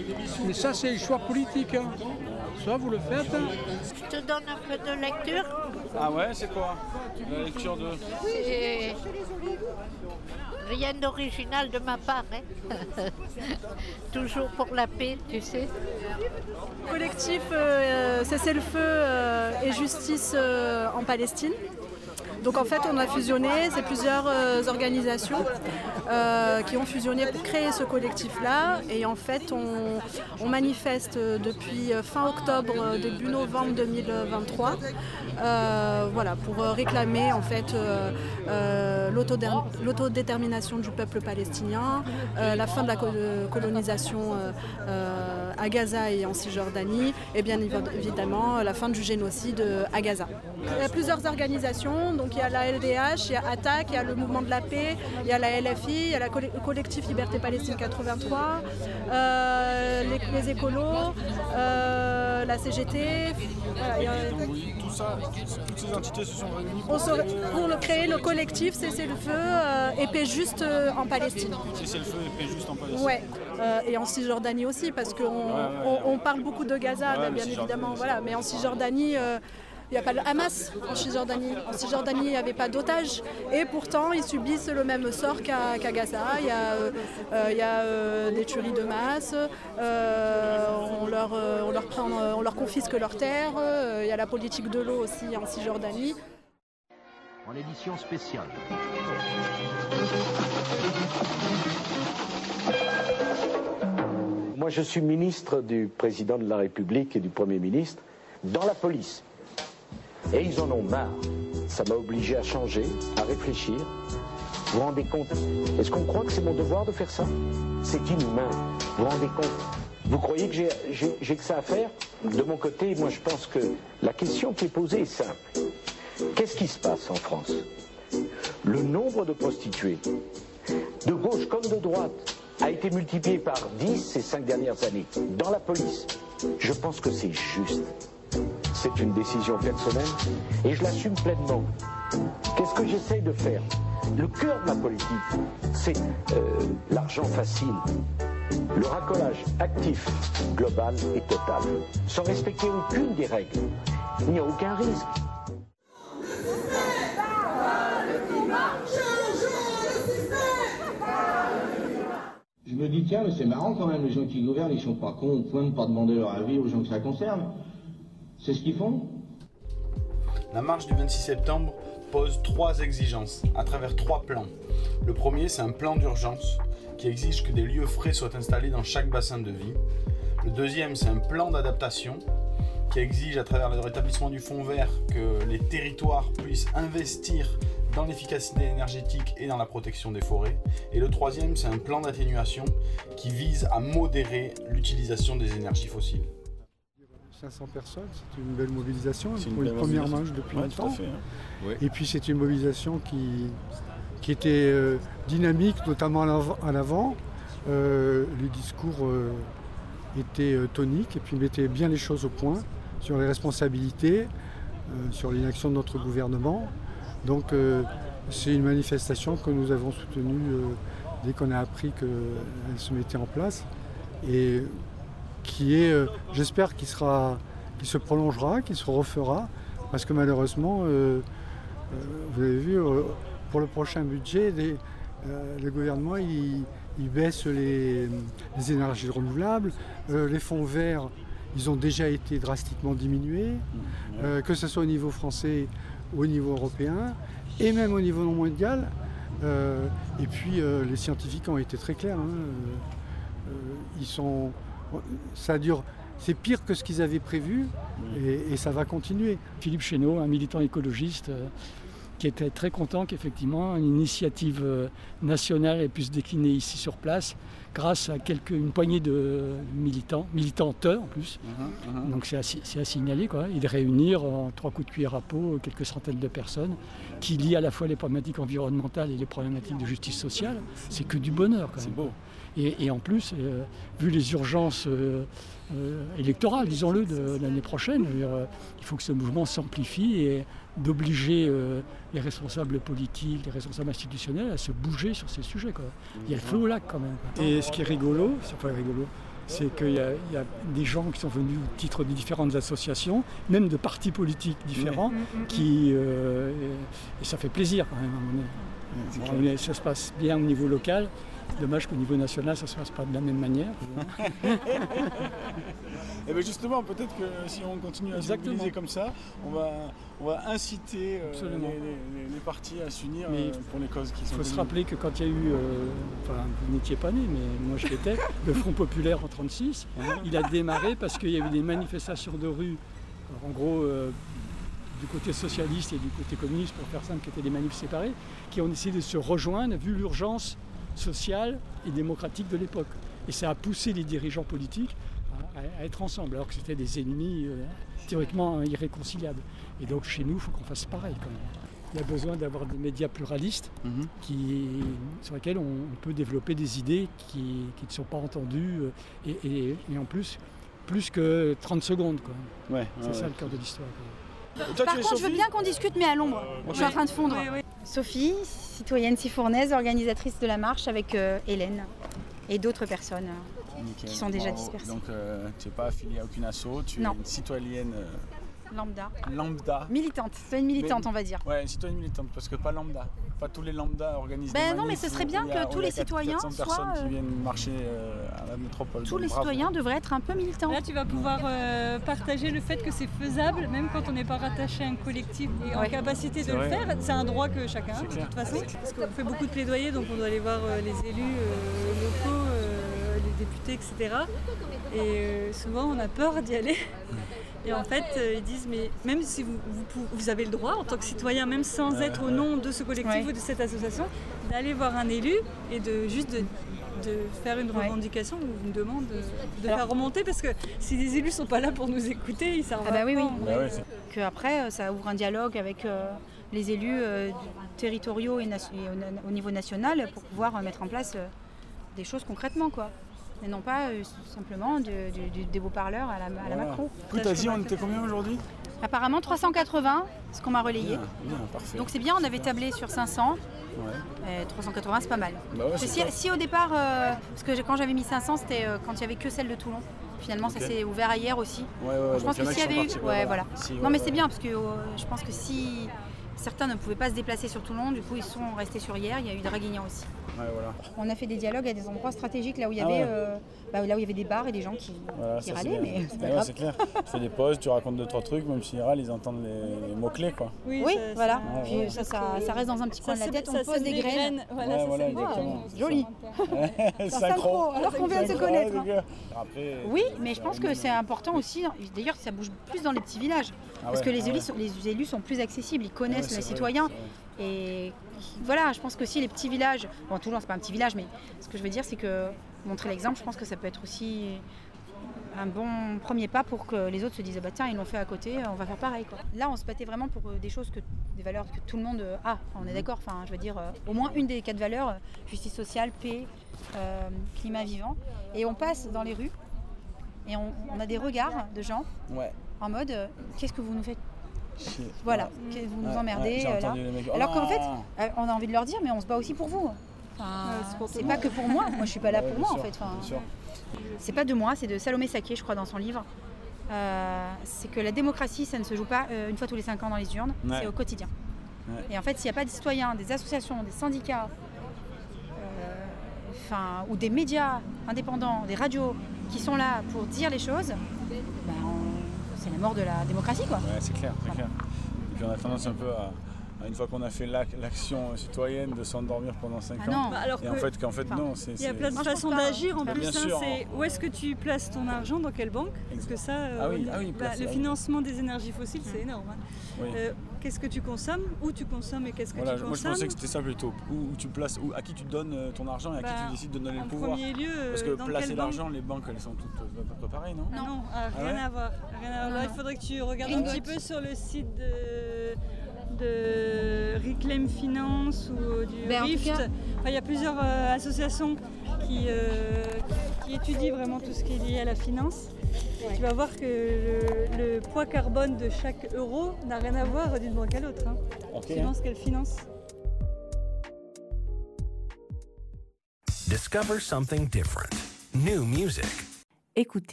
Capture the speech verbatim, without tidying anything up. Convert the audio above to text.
Mais ça, c'est le choix politique. Hein. Ça, vous le faites. Je te donne un peu de lecture. Ah ouais, c'est quoi la lecture de... C'est rien d'original de ma part. Hein. Toujours pour la paix, tu sais. Collectif euh, Cessez-le-feu euh, et justice euh, en Palestine. Donc en fait on a fusionné, c'est plusieurs euh, organisations euh, qui ont fusionné pour créer ce collectif-là et en fait on, on manifeste depuis fin octobre, début novembre deux mille vingt-trois euh, voilà, pour réclamer en fait euh, euh, l'autodétermination du peuple palestinien, euh, la fin de la colonisation euh, euh, à Gaza et en Cisjordanie et bien évidemment la fin du génocide à Gaza. Il y a plusieurs organisations, donc il y a la L D H, il y a Attaque, il y a le Mouvement de la Paix, il y a la L F I, il y a le collectif Liberté Palestine quatre-vingt-trois, euh, les, les écolos, euh, la C G T. Voilà, a... Oui, tout ça, toutes ces entités se sont réunies pour, se, pour le créer le collectif Cessez-le-feu euh, et Paix Juste euh, en Palestine. Cessez-le-feu et Paix Juste en Palestine. Ouais, euh, et en Cisjordanie aussi, parce qu'on ouais, ouais, on, on parle beaucoup de Gaza, ouais, bien évidemment, voilà, mais en Cisjordanie... Euh, il n'y a pas le Hamas en Cisjordanie. En Cisjordanie, il n'y avait pas d'otages. Et pourtant, ils subissent le même sort qu'à, qu'à Gaza. Il y a, euh, il y a euh, des tueries de masse. Euh, on, leur, on, leur prend, on leur confisque leurs terres. Euh, il y a la politique de l'eau aussi en Cisjordanie. En édition spéciale. Moi, je suis ministre du président de la République et du Premier ministre dans la police. Et ils en ont marre. Ça m'a obligé à changer, à réfléchir. Vous vous rendez compte? Est-ce qu'on croit que c'est mon devoir de faire ça? C'est inhumain. Vous vous rendez compte? Vous croyez que j'ai, j'ai, j'ai que ça à faire? De mon côté, moi je pense que la question qui est posée est simple. Qu'est-ce qui se passe en France? Le nombre de prostituées, de gauche comme de droite, a été multiplié par dix ces cinq dernières années. Dans la police, je pense que c'est juste. C'est une décision personnelle et je l'assume pleinement. Qu'est-ce que j'essaye de faire? Le cœur de ma politique, c'est euh, l'argent facile, le racolage actif, global et total, sans respecter aucune des règles. Il n'y a aucun risque. Je me dis, tiens, mais c'est marrant quand même, les gens qui gouvernent, ils sont pas cons au point de ne pas demander leur avis aux gens que ça concerne. C'est ce qu'ils font. La marche du vingt-six septembre pose trois exigences à travers trois plans. Le premier, c'est un plan d'urgence qui exige que des lieux frais soient installés dans chaque bassin de vie. Le deuxième, c'est un plan d'adaptation qui exige à travers le rétablissement du fonds vert que les territoires puissent investir dans l'efficacité énergétique et dans la protection des forêts. Et le troisième, c'est un plan d'atténuation qui vise à modérer l'utilisation des énergies fossiles. cinq cents personnes, c'est une belle mobilisation, c'est pour une, une première marche depuis ouais, longtemps. Fait, hein. Ouais. Et puis c'est une mobilisation qui, qui était euh, dynamique, notamment à l'avant. Euh, les discours euh, étaient euh, toniques et puis mettaient bien les choses au point sur les responsabilités, euh, sur l'inaction de notre gouvernement. Donc euh, c'est une manifestation que nous avons soutenue euh, dès qu'on a appris qu'elle se mettait en place. Et qui est, euh, j'espère qu'il sera, qu'il se prolongera, qu'il se refera, parce que malheureusement, euh, euh, vous avez vu, euh, pour le prochain budget, les, euh, le gouvernement il, il baisse les, les énergies renouvelables, euh, les fonds verts, ils ont déjà été drastiquement diminués, euh, que ce soit au niveau français ou au niveau européen, et même au niveau non mondial. Euh, et puis euh, les scientifiques ont été très clairs, hein, euh, ils sont... Ça dure, c'est pire que ce qu'ils avaient prévu et, et ça va continuer. Philippe Chénaud, un militant écologiste euh, qui était très content qu'effectivement une initiative euh, nationale ait pu se décliner ici sur place grâce à quelques, une poignée de militants, militantes en plus. Uh-huh, uh-huh. Donc c'est à, c'est à signaler, quoi, et de réunir en trois coups de cuillère à peau quelques centaines de personnes qui lient à la fois les problématiques environnementales et les problématiques de justice sociale. C'est que du bonheur quand même. C'est beau. Et, et en plus, euh, vu les urgences euh, euh, électorales, disons-le, de, de l'année prochaine, euh, il faut que ce mouvement s'amplifie et d'obliger euh, les responsables politiques, les responsables institutionnels à se bouger sur ces sujets, quoi. Il y a le feu au lac quand même, quoi. Et ce qui est rigolo, c'est pas rigolo, c'est qu'il y a, il y a des gens qui sont venus au titre de différentes associations, même de partis politiques différents, mmh. qui, euh, et, et ça fait plaisir quand même à un moment donné. Bon, ça se passe bien au niveau local. Dommage qu'au niveau national, ça ne se passe pas de la même manière. Et bien justement, peut-être que si on continue à se mobiliser comme ça, on va, on va inciter euh, les, les, les partis à s'unir euh, pour les causes qui sont. Il faut connues. se rappeler que quand il y a eu, euh, enfin vous n'étiez pas né, mais moi je l'étais, le Front Populaire en trente-six, il a démarré parce qu'il y avait des manifestations de rue, alors, en gros euh, du côté socialiste et du côté communiste, pour faire simple, qui étaient des manifs séparés, qui ont essayé de se rejoindre vu l'urgence sociale et démocratique de l'époque. Et ça a poussé les dirigeants politiques à, à être ensemble, alors que c'était des ennemis euh, théoriquement irréconciliables. Et donc chez nous, il faut qu'on fasse pareil quand même. Il y a besoin d'avoir des médias pluralistes mm-hmm. qui, sur lesquels on, on peut développer des idées qui, qui ne sont pas entendues et, et, et en plus, plus que trente secondes. Quoi. Ouais, c'est ouais, ça ouais. le cœur de l'histoire. Quoi. Par contre, Sophie, je veux bien qu'on discute, mais à l'ombre. Okay. Je suis en train de fondre. Oui, oui. Sophie, citoyenne sifournaise, organisatrice de la marche avec euh, Hélène et d'autres personnes euh, Nickel. qui sont déjà Bravo. dispersées. Donc euh, tu n'es pas affiliée à aucune asso, tu non. es une citoyenne euh, lambda. Lambda. Militante, citoyenne militante mais, on va dire. Ouais, une citoyenne militante, parce que pas lambda. Pas tous les lambda organisent ben des non, mais ce serait bien que tous les citoyens soient... personnes qui viennent marcher euh, à la métropole. Tous les bravo. Citoyens devraient être un peu militants. Là, tu vas pouvoir euh, partager le fait que c'est faisable, même quand on n'est pas rattaché à un collectif et ouais. en capacité de c'est le vrai. Faire. C'est un droit que chacun a, de toute façon. Parce qu'on fait beaucoup de plaidoyer, donc on doit aller voir euh, les élus euh, locaux, euh, les députés, et cetera. Et euh, souvent, on a peur d'y aller. Et en fait, euh, ils disent, mais même si vous, vous, vous avez le droit, en tant que citoyen, même sans être au nom de ce collectif ouais. ou de cette association, d'aller voir un élu et de juste de, de faire une revendication ouais. ou une demande, de, de Alors, faire remonter, parce que si les élus ne sont pas là pour nous écouter, ils servent ah bah à oui, quoi. Oui. Ah ouais, que après, ça ouvre un dialogue avec euh, les élus euh, territoriaux et, nation- et au, au niveau national pour pouvoir euh, mettre en place euh, des choses concrètement, quoi. Et non pas euh, simplement de, de, de, des beaux parleurs à la, à la voilà. Macron. Oui, t'as dit, on était combien aujourd'hui ? Apparemment trois cent quatre-vingts, ce qu'on m'a relayé. Bien, bien, parfait. Donc c'est bien, on avait tablé sur cinq cents. Ouais. Euh, trois cent quatre-vingts, c'est pas mal. Bah ouais, c'est si, si au départ, euh, parce que quand j'avais mis cinq cents, c'était euh, quand il n'y avait que celle de Toulon. Finalement, okay. ça s'est ouvert hier aussi. Ouais, ouais, ouais, je pense que s'il y avait eu. Ouais, voilà. voilà. Si, ouais, non, mais ouais. c'est bien parce que euh, je pense que si certains ne pouvaient pas se déplacer sur Toulon, du coup, ils sont restés sur hier. Il y a eu Draguignan aussi. Ouais, voilà. On a fait des dialogues à des endroits stratégiques là où il y avait, ah ouais. euh, bah, là où il y avait des bars et des gens qui, voilà, qui râlaient, mais c'est pas grave. Ouais, c'est clair. Tu fais des pauses, tu racontes deux trois trucs, même s'ils râlent, ils entendent les, les mots clés, quoi. Oui, oui ça, voilà. Ouais, puis ouais. Ça, ça, ça reste dans un petit coin de la tête. Ça, on pose des graines. graines. Voilà, ouais, ça, voilà, exactement. Oh, joli. Synchro. Alors qu'on vient de se connaître. Après, oui, mais je pense que c'est important aussi. D'ailleurs, ça bouge plus dans les petits villages, ah parce ouais, que les, ah élus ouais. sont, les élus sont plus accessibles, ils connaissent ouais, les citoyens. Vrai, et voilà, je pense que si les petits villages, bon Toulon c'est pas un petit village, mais ce que je veux dire c'est que montrer l'exemple, je pense que ça peut être aussi un bon premier pas pour que les autres se disent bah tiens ils l'ont fait à côté, on va faire pareil quoi. Là on se battait vraiment pour des choses que des valeurs que tout le monde a, on est d'accord, enfin je veux dire euh, au moins une des quatre valeurs, justice sociale, paix, euh, climat vivant, et on passe dans les rues et on, on a des regards de gens ouais. en mode euh, qu'est-ce que vous nous faites? Chier. Voilà, ouais. vous nous ouais, emmerdez ouais, là. Oh alors qu'en fait, euh, on a envie de leur dire, mais on se bat aussi pour vous. Enfin, ouais, c'est, pour c'est pas que pour moi. Moi, je suis pas là ouais, pour moi, sûr, en fait. Enfin, c'est pas de moi, c'est de Salomé Saké, je crois, dans son livre. Euh, c'est que la démocratie, ça ne se joue pas euh, une fois tous les cinq ans dans les urnes, ouais. c'est au quotidien. Ouais. Et en fait, s'il n'y a pas de citoyens, des associations, des syndicats, euh, ou des médias indépendants, des radios qui sont là pour dire les choses, ben, on... c'est la mort de la démocratie, quoi. Ouais, c'est clair, c'est voilà. clair. Et puis on a tendance un peu à, à une fois qu'on a fait l'action citoyenne, de s'endormir pendant cinq ah ans. Bah alors et en fait, qu'en fait, enfin, non. C'est, il y a c'est... plein de façons d'agir en bah, plus. Hein, sûr, c'est hein. Où est-ce que tu places ton argent, dans quelle banque? Parce que ça, euh, ah oui, ah oui, bah, le financement des énergies fossiles, c'est énorme. Hein. Oui. Euh, qu'est-ce que tu consommes? Où tu consommes et qu'est-ce que voilà, tu consommes? Moi, je pensais que c'était ça plutôt. Où, où tu places, où, à qui tu donnes ton argent et à bah, qui tu décides de donner le pouvoir. En premier lieu, parce que dans placer l'argent, banque? les banques, elles sont toutes à peu près pareilles, non? Non, non ah, rien, ah ouais à voir, rien à voir. Il faudrait que tu regardes un petit peu sur le site de... de Reclaim Finance ou du ben, Rift. Enfin, il y a plusieurs euh, associations qui, euh, qui étudient vraiment tout ce qui est lié à la finance. Ouais. Tu vas voir que le, le poids carbone de chaque euro n'a rien à voir d'une banque à l'autre. Hein. Okay. Suivant ce qu'elle finance. Discover something different. New music. Écoutez.